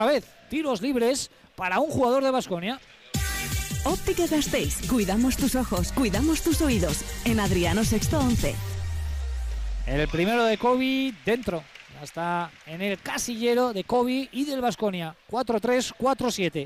vez, tiros libres para un jugador de Baskonia. Óptica Gasteiz. Cuidamos tus ojos, cuidamos tus oídos. En Adriano Sexto 11. El primero de Kobe dentro. Ya está en el casillero de Kobe y del Baskonia. 4-3, 4-7.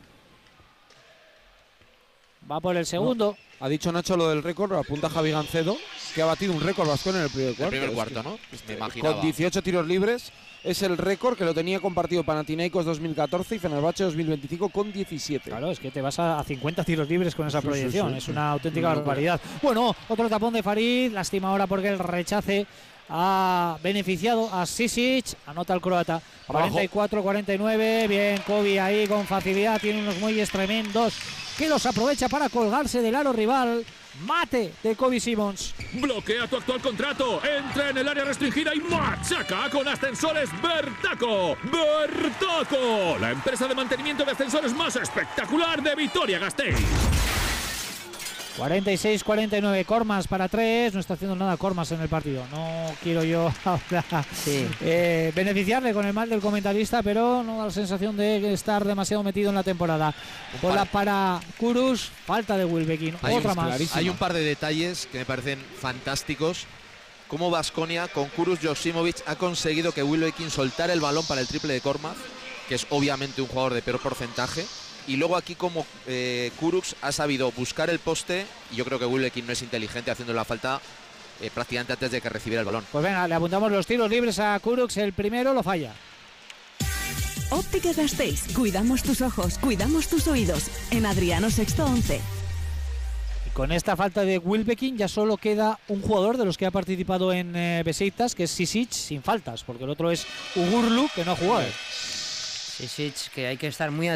Va por el segundo. Ha dicho Nacho lo del récord, apunta Javi Gancedo, que ha batido un récord Baskonia en el primer cuarto. El primer cuarto, ¿no? Me imaginaba. Con 18 tiros libres. Es el récord que lo tenía compartido Panathinaikos 2014 y Fenerbahce 2025 con 17. Claro, es que te vas a 50 tiros libres con esa proyección. sí. Es una auténtica barbaridad. Bueno, otro tapón de Farid. Lástima ahora porque el rechace ha beneficiado a Sisic. Anota el croata. 44-49. Bien, Kobe ahí con facilidad. Tiene unos muelles tremendos que los aprovecha para colgarse del aro rival. Mate de Kobe Simons. Bloquea tu actual contrato. Entra en el área restringida y machaca con Ascensores Bertaco. ¡Bertaco! La empresa de mantenimiento de ascensores más espectacular de Vitoria-Gasteiz. 46-49, Cormas para 3. No está haciendo nada Cormas en el partido. No quiero yo ahora beneficiarle con el mal del comentarista, pero no da la sensación de estar demasiado metido en la temporada. Bola para Kurus, falta de Wilbekin. Otra más. Hay un par de detalles que me parecen fantásticos. Como Baskonia con Kurus Joksimovic ha conseguido que Wilbekin soltara el balón para el triple de Kormaz, que es obviamente un jugador de peor porcentaje. Y luego aquí como Kurucs ha sabido buscar el poste, y yo creo que Wilbekin no es inteligente haciendo la falta prácticamente antes de que recibiera el balón. Pues venga, le apuntamos los tiros libres a Kurucs. El primero lo falla. Óptica Gasteiz. Cuidamos tus ojos, cuidamos tus oídos. En Adriano Sexto 11. Y con esta falta de Wilbekin ya solo queda un jugador de los que ha participado en Besiktas, que es Sisic, sin faltas, porque el otro es Ugurlu, que no ha jugado. Sisic, que hay que estar muy